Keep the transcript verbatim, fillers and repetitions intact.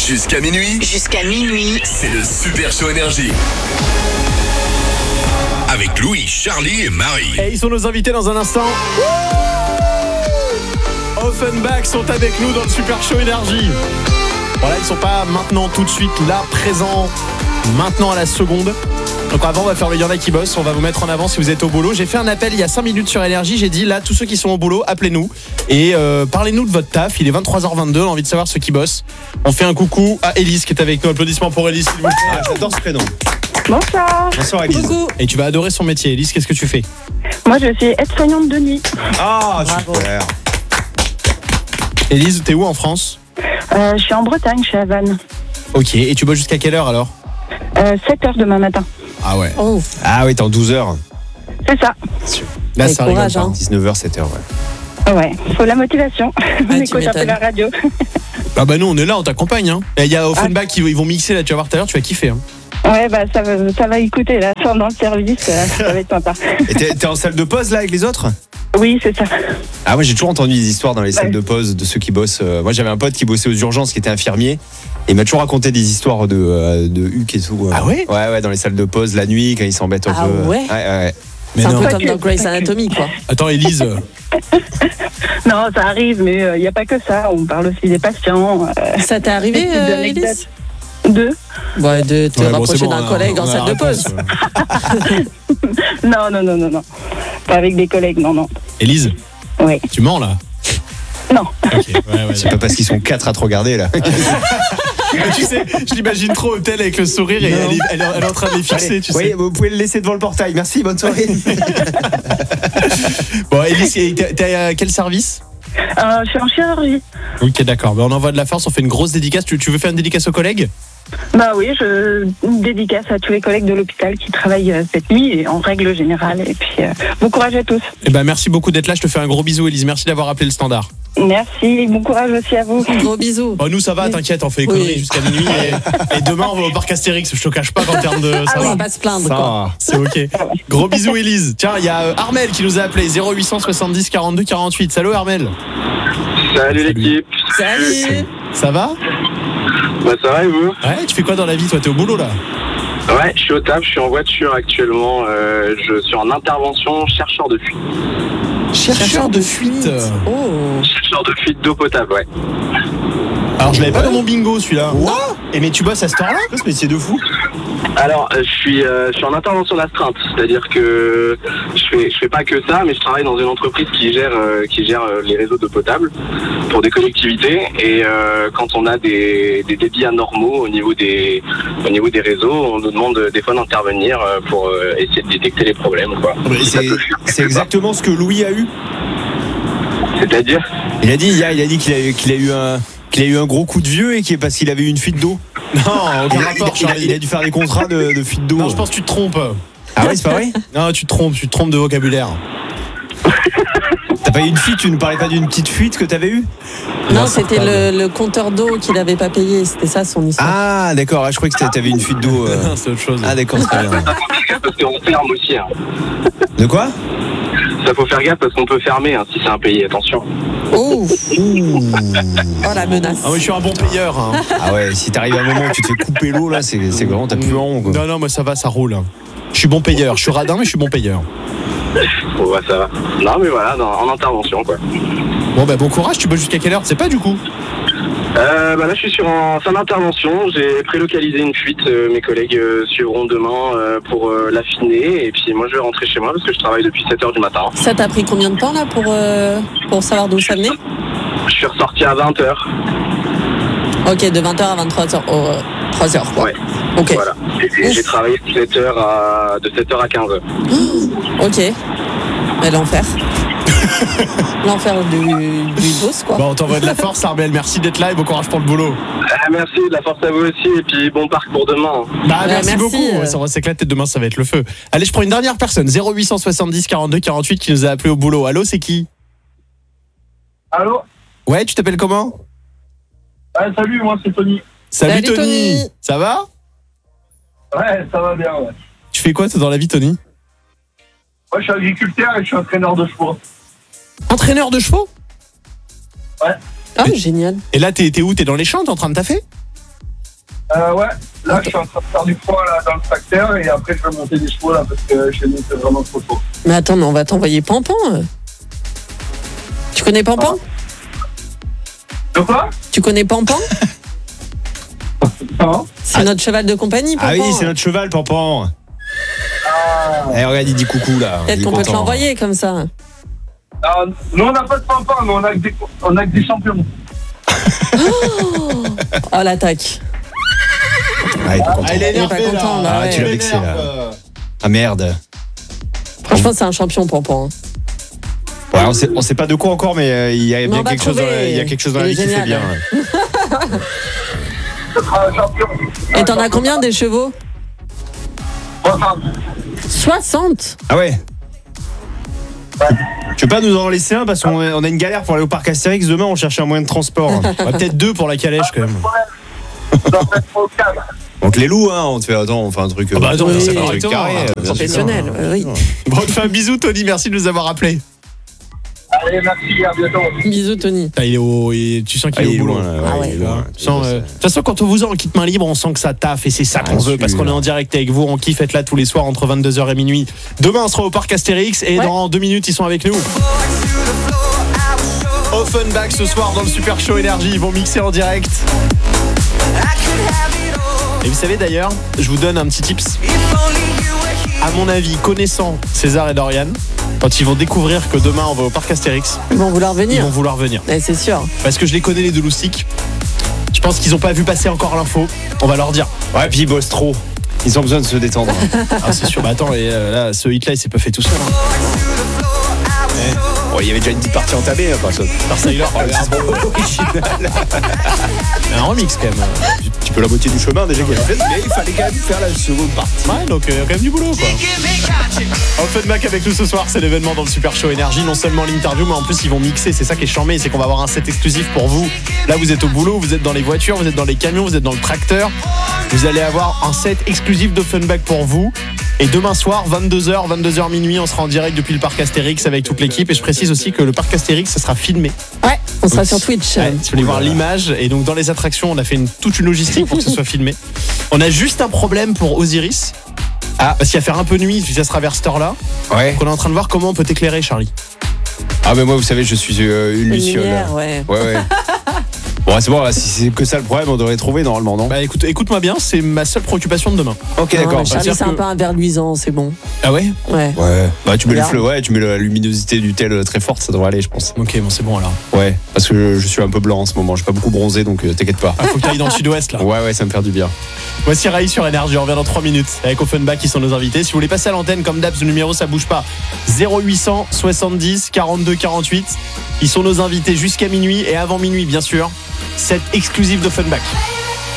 Jusqu'à minuit. Jusqu'à minuit. C'est le Super Show Énergie. Avec Louis, Charlie et Marie. Et ils sont nos invités dans un instant. Offenbach sont avec nous dans le Super Show Énergie. Voilà, ils sont pas maintenant tout de suite là, présents, maintenant à la seconde. Donc avant on va faire le Y'en a qui bossent, on va vous mettre en avant si vous êtes au boulot. J'ai fait un appel il y a cinq minutes sur Énergie, j'ai dit là tous ceux qui sont au boulot, appelez-nous et euh, parlez-nous de votre taf. Il est vingt-trois heures vingt-deux, on a envie de savoir ceux qui bossent. On fait un coucou à Élise qui est avec nous, applaudissements pour Élise s'il vous plaît. Ah, j'adore ce prénom. Bonsoir. Bonsoir Élise. Coucou. Et tu vas adorer son métier. Élise, qu'est-ce que tu fais? Moi, je suis aide-soignante de nuit. Ah, Bravo. super. Élise, t'es où en France? Euh, je suis en Bretagne, je suis à Vannes. Ok, et tu bosses jusqu'à quelle heure alors? Euh, sept heures demain matin. Ah ouais. Oh, Ah oui, t'es en douze heures. C'est ça. Là avec ça rigole courage, pas. hein. dix-neuf heures, sept heures, ouais. Ouais, faut la motivation. On tu écoute un peu m'étonnes. la radio. Ah bah nous on est là, on t'accompagne hein. Et il y a Offenbach qui ils vont mixer là, tu vas voir tout à l'heure, tu vas kiffer hein. Ouais, bah ça va, ça va écouter là, dans le service, euh, ça va être sympa. Et t'es, t'es en salle de pause là avec les autres? Oui, c'est ça. Ah, moi j'ai toujours entendu des histoires dans les salles Ouais. de pause de ceux qui bossent. euh, Moi j'avais un pote qui bossait aux urgences qui était infirmier. Et il m'a toujours raconté des histoires de, euh, de huc et tout. euh. Ah ouais? Ouais, ouais, dans les salles de pause la nuit quand ils s'embêtent un Ah peu. ouais Ouais, ouais. Mais c'est un non. peu Pas comme que, dans Grey's pas que. Anatomy, quoi. Attends Élise, euh, Non, ça arrive, mais il n'y a pas que ça. On parle aussi des patients. Euh, Ça t'est arrivé, des petites euh, anecdotes. Élise? Deux. Ouais, de te ouais, bon, c'est rapprocher bon, d'un on a- collègue on en a salle la de pause. réponse. Non, non, non, non, non. Pas avec des collègues, non, non. Élise, Oui. tu mens là? Non. Ok, ouais, ouais. C'est pas parce qu'ils sont quatre à te regarder là. Mais tu sais, je l'imagine trop au tel avec le sourire et Non. elle, est- elle est- elle est en train de les fixer, tu Oui, sais. vous pouvez le laisser devant le portail. Merci, bonne soirée. Bon Élise, t'es t'es à quel service? Euh, je suis en chirurgie. Ok d'accord, ben, on envoie de la force, on fait une grosse dédicace. Tu, tu veux faire une dédicace aux collègues? Bah oui, je dédicace à tous les collègues de l'hôpital qui travaillent euh, cette nuit et en règle générale. Et puis, euh, bon courage à tous. Eh ben merci beaucoup d'être là, je te fais un gros bisou Élise, merci d'avoir appelé le standard. Merci, bon courage aussi à vous. Gros bisous. Oh, nous ça va, t'inquiète, on fait les Oui. conneries jusqu'à minuit et, et demain on va au parc Astérix, je te cache pas qu'en termes de... Ça On va, va pas se plaindre, Ça quoi. va. c'est ok. Gros bisous Élise. Tiens, il y a euh, Armel qui nous a appelé, zéro huit cent soixante-dix quarante-deux quarante-huit. Salut Armel. Salut l'équipe. Salut. Ça va? Bah ça va et vous? Ouais, tu fais quoi dans la vie toi? T'es au boulot là? Ouais, je suis au taf, je suis en voiture actuellement. Euh, je suis en intervention chercheur de fuite. Chercheur de fuite. Oh. Chercheur de fuite d'eau potable, ouais. Alors je l'avais pas dans mon bingo celui-là. Et mais tu bosses à cette heure-là? C'est quoi ce métier de fou? Alors, euh, je suis, euh, je suis en intervention d'astreinte, c'est-à-dire que je fais, je fais pas que ça, mais je travaille dans une entreprise qui gère, euh, qui gère euh, les réseaux d'eau potable pour des collectivités. Et euh, quand on a des, des débits anormaux au niveau des, au niveau des réseaux, on nous demande euh, des fois d'intervenir euh, pour euh, essayer de détecter les problèmes, quoi. Et Ça C'est, peut fuir c'est quelque exactement ce que Louis a eu. part. C'est-à-dire? Il a dit hier, il a dit qu'il a, eu- qu'il a eu un qu'il a eu un gros coup de vieux et qu'il parce qu'il avait eu une fuite d'eau. Non, aucun Il a, rapport, il a- Charlie. il a dû faire des contrats de, de fuite d'eau. Non, je pense que tu te trompes. Ah ouais, c'est pas vrai? Non, tu te trompes, tu te trompes de vocabulaire. T'as pas eu une fuite? Tu ne parlais pas d'une petite fuite que t'avais eue? Non, Non, c'était c'est le, le compteur d'eau qu'il avait pas payé. C'était ça son histoire. Ah d'accord, ah, je croyais que t'avais une fuite d'eau. euh. Non, c'est autre chose. Ah d'accord, très bien. Parce qu'on ferme aussi. Hein. De quoi? Ça faut faire gaffe parce qu'on peut fermer hein, si c'est impayé, attention. Oh. Oh la menace. Ah oui, je suis un bon payeur. hein. Ah ouais, si t'arrives à un moment où tu te fais couper l'eau là, c'est, c'est vraiment t'as plus en haut quoi. Non, non, moi ça va, ça roule. Je suis bon payeur. Je suis radin, mais je suis bon payeur. Bon bah ça va. Non mais voilà, dans- en intervention quoi. Bon, bah bon courage, tu bosses jusqu'à quelle heure? C'est pas du coup. Euh, bah là je suis sur en fin d'intervention, j'ai prélocalisé une fuite, euh, mes collègues euh, suivront demain euh, pour euh, l'affiner et puis moi je vais rentrer chez moi parce que je travaille depuis sept heures du matin. Ça t'a pris combien de temps là pour, euh, pour savoir d'où ça venait? Je suis ressorti à vingt heures. Ok, de vingt heures à vingt-trois heures. Oh, euh, trois heures quoi. Ouais. Ok. Voilà. Et j'ai travaillé de sept heures à de sept heures à quinze heures. Ok. Mais l'enfer. L'enfer du, du boss quoi. Bon, on t'envoie de la force, Armel. Merci d'être là et bon courage pour le boulot. Ah, merci, de la force à vous aussi et puis bon parc pour demain. Bah, Ouais, merci, merci, beaucoup. euh. Ça va s'éclater demain, ça va être le feu. Allez, je prends une dernière personne. zéro huit cent soixante-dix quarante-deux quarante-huit qui nous a appelé au boulot. Allô, c'est qui? Allô? Ouais, tu t'appelles comment? Ah, salut, moi c'est Tony. Salut, Salut, Tony. Tony. Ça va? Ouais, ça va bien, ouais. Tu fais quoi toi dans la vie, Tony? Moi je suis agriculteur et je suis entraîneur de chevaux. Entraîneur de chevaux? Ah, génial. Et là, t'es, t'es où? T'es dans les champs? T'es en train de taffer? Euh, ouais, là, je suis en train de faire du poids là, dans le tracteur et après, je vais monter des chevaux là parce que chez nous, c'est vraiment trop tôt. Mais attends, mais on va t'envoyer Pampan. euh. Tu connais Pampan? De quoi? Tu connais Pampan? Non. C'est notre cheval de compagnie, Pampan. Ah oui, c'est notre cheval, Pampan. Ah. Eh, regarde, il dit coucou là. Peut-être Il est qu'on peut te content. l'envoyer comme ça. Alors, nous, on n'a pas de pampan, mais on a que des, on a que des champions. Oh, l'attaque. Ah, il est pas content. Ah, il est Il est pas énervé, content, là. là, Ah, ouais. tu l'as vexé là. Euh, Ah merde. Franchement, c'est un champion, Pampan. hein. Ouais, on sait, on sait pas de quoi encore, mais euh, il y a Mais bien on va quelque chose dans la, trouver. il y a quelque chose dans la Il vie est qui fait génial. bien. ouais. Ce sera un champion. Et t'en as combien des chevaux? Enfin, soixante. Ah ouais. Tu veux pas nous en laisser un parce qu'on a- on a une galère pour aller au parc Astérix demain, on cherche un moyen de transport. on va peut-être deux pour la calèche quand même. on doit mettre au cadre. Donc les loups, hein, on te fait attends, on fait un truc. Ah bah attends, euh, c'est un truc correctement, carré, hein, euh, bien sûr. Professionnel, ouais, oui. Bon, on te fait un bisou, Tony. Merci de nous avoir appelés. Allez, merci, à bientôt. Bisous, Tony. Ah, il est au, il- tu sens qu'il Ah, est il est au boulot. loin, là, Ah ouais, ouais. il est loin. Tu sens, euh, De toute façon, quand on vous a en kit main libre, on sent que ça taffe et c'est ça Ah, qu'on veut parce qu'on est celui-là. en direct avec vous. On kiffe être là tous les soirs entre vingt-deux heures et minuit. Demain, on sera au parc Astérix et Ouais. dans deux minutes, ils sont avec nous. Offenbach ce soir dans le Super Show Énergie. Ils vont mixer en direct. Et vous savez d'ailleurs, je vous donne un petit tips. À mon avis, connaissant César et Dorian, quand ils vont découvrir que demain on va au parc Astérix, Ils vont vouloir ils venir. vont vouloir venir. Ouais, c'est sûr. Parce que je les connais les deux loustiques. Je pense qu'ils n'ont pas vu passer encore l'info. On va leur dire. Ouais, puis ils bossent trop. Ils ont besoin de se détendre. Ah c'est sûr, bah attends, et euh, là, ce hit là il s'est pas fait tout seul. Hein. Bon, il y avait déjà une petite partie entamée, hein, par ça. Par Sailor, Oh, c'est pas original. un remix quand même. Tu- Tu peux la moitié du chemin déjà qu'il y a fait, mais il fallait quand même faire la seconde partie. Ouais, donc il y a quand même du boulot quoi. Offenbach avec nous ce soir, c'est l'événement dans le Super Show Énergie. Non seulement l'interview, mais en plus ils vont mixer. C'est ça qui est charmé, c'est qu'on va avoir un set exclusif pour vous. Là, vous êtes au boulot, vous êtes dans les voitures, vous êtes dans les camions, vous êtes dans le tracteur. Vous allez avoir un set exclusif d'Offenbach pour vous. Et demain soir, vingt-deux heures, vingt-deux heures minuit, on sera en direct depuis le parc Astérix avec toute l'équipe. Et je précise aussi que le parc Astérix, ça sera filmé. Ouais, on sera Donc, sur Twitch. Ouais, si vous voulez voir l'image, et donc dans les attractions, on a fait une, toute une logistique pour que ce soit filmé. On a juste un problème pour Osiris. Ah, parce qu'il va faire un peu nuit, puis ça sera vers cette heure-là. Ouais. Donc on est en train de voir comment on peut t'éclairer, Charlie. Ah, mais moi, vous savez, je suis euh, une Une luciole. lumière, ouais. Ouais, ouais. Bon, ouais, c'est bon, là, si c'est que ça le problème, on devrait trouver normalement, non? Bah écoute, écoute-moi bien, c'est ma seule préoccupation de demain. Ok, Non, d'accord. mais Charlie, C'est-à-dire c'est un que- peu un verre luisant, c'est bon. Ah ouais? Ouais. Ouais. Bah, tu mets le Regarde. fleu, ouais, tu mets la luminosité du tel très forte, ça devrait aller, je pense. Ok, bon c'est bon alors. Ouais, parce que je, je suis un peu blanc en ce moment, je suis pas beaucoup bronzé, donc euh, t'inquiète pas. Ah, faut que t'ailles dans le sud-ouest là. Ouais, ouais, ça me fait du bien. Voici Rai sur Énergie, on revient dans trois minutes avec Offenbach qui sont nos invités. Si vous voulez passer à l'antenne comme d'hab, ce numéro ça bouge pas. zéro huit cent soixante-dix quarante-deux quarante-huit. Ils sont nos invités jusqu'à minuit et avant minuit bien sûr. Set exclusif d'Offenbach.